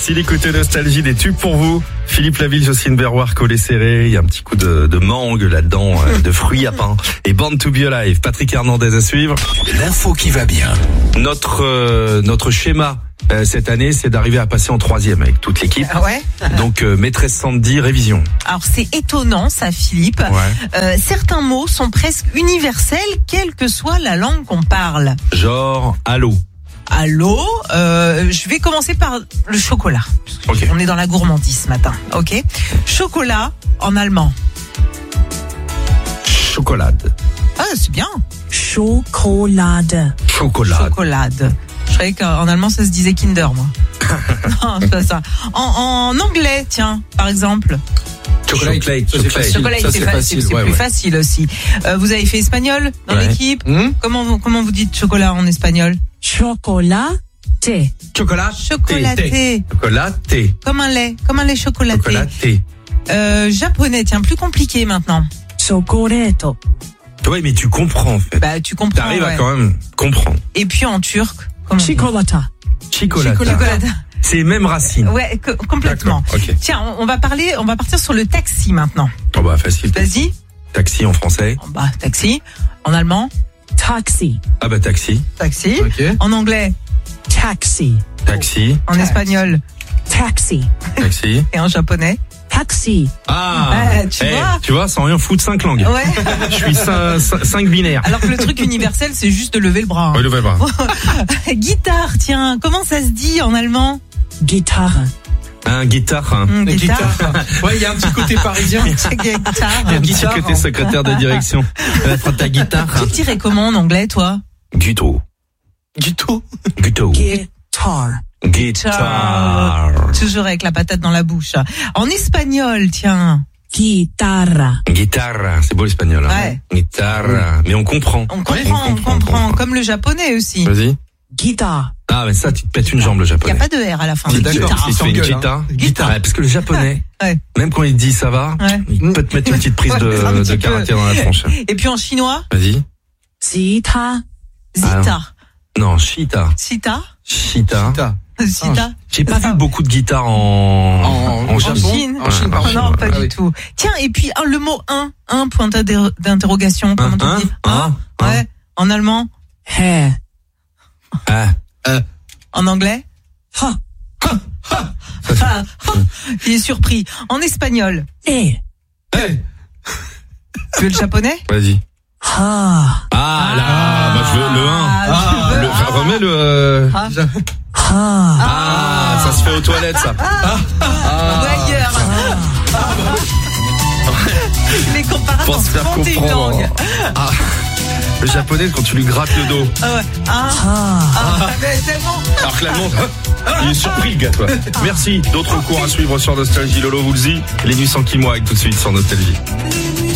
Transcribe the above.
Merci d'écouter Nostalgie, des tubes pour vous. Philippe Laville, Jocelyne Berroir, Collet Serré. Il y a un petit coup de mangue là-dedans, de fruits à pain. Et Born to be Alive. Patrick Hernandez à suivre. L'info qui va bien. Notre schéma cette année, c'est d'arriver à passer en 3e avec toute l'équipe. Ah ouais. Donc maîtresse Sandy, révision. Alors c'est étonnant ça, Philippe. Ouais. Certains mots sont presque universels, quelle que soit la langue qu'on parle. Genre allô. Allô, je vais commencer par le chocolat. Ok. On est dans la gourmandise ce matin, ok. Chocolat en allemand. Chocolade. Ah, c'est bien. Schokolade. Chocolade. Chocolade. Je croyais qu'en allemand ça se disait Kinder, moi. Non, c'est pas ça. En anglais, tiens, par exemple. Chocolate. Chocolat, Ça, c'est facile. c'est Ouais, plus ouais. facile aussi. Vous avez fait espagnol dans Ouais. l'équipe. Comment vous dites chocolat en espagnol? Chocolate. Chocolat. Chocolaté. Chocolaté. Comme un lait chocolaté. Chocolaté. Japonais, tiens, plus compliqué maintenant. Chocoreto. Ouais, mais tu comprends en fait. Bah, tu comprends. T'arrives à ouais. quand même comprendre. Et puis en turc, comment on dit? Chocolata. Chocolate. Chocolate. C'est les mêmes racines. Ouais, complètement. D'accord, ok. Tiens, on va partir sur le taxi maintenant. Oh bah facile. Vas-y. Taxi en français. Bah, taxi. En allemand. Taxi. Ah bah taxi. Taxi. Ok. En anglais. Taxi. Taxi. En espagnol. Taxi. Taxi. Et en japonais. Taxi. Ah. Tu vois sans rien foutre 5 langues. Ouais. Je suis 5 binaires. Alors que le truc universel, c'est juste de lever le bras. Oui, levez pas. Guitare, tiens. Comment ça se dit en allemand? Guitare. Un guitare. Hein. Guitare. Ouais, il y a un petit côté parisien. Guitare. Un petit guitare, côté hein. secrétaire de direction. Prends ta guitare. Tu dirais comment en anglais, toi? Guito. Guito. Guito. Guitar. Guitare. Toujours avec la patate dans la bouche. En espagnol, tiens. Guitarra. Guitare. C'est beau l'espagnol. Hein. Ouais. Guitare. Mais on comprend. On comprend. Comme le japonais aussi. Vas-y. Guitare. Ah, mais ça, tu te pètes une jambe, le Il n'y japonais. a pas de R à la fin. Si de tu D'accord. guitare. si tu fais une S'engueule, guitare. Guitare. Ouais, parce que le japonais, Ouais. même quand il te dit ça va, Ouais. il peut te mettre une petite prise Ouais, un de petit peu. caractère dans la tronche. Et puis en chinois, Vas-y. Zita. Zita. Non, Chita. Sita. Chita. Zita. J'ai pas vu beaucoup de guitares en En Japon. Chine. En Chine, Ouais, pardon. Non, pas Ah du oui. tout. Tiens, et puis le mot un point d'interrogation. Comment on dit? Ouais. En allemand. Hair. Ah. En anglais. Ha. Ah, il est surpris. En espagnol. Eh. Tu veux le japonais? Vas-y. Ha. Ah là, bah je veux le 1. Remets le. Ah, ça se fait aux toilettes, ça. Ou ailleurs. Les comparaisons Pour se faire sont une comprendre. langue. Ah. Le japonais, quand tu lui grattes le dos. Ah ouais. Mais tellement. Alors que l'allemand, il est surpris, le gars, toi. Merci. D'autres cours à suivre sur Nostalgie. Lolo vous le dit. Les nuits sans Kimoa avec tout de suite sur Nostalgie.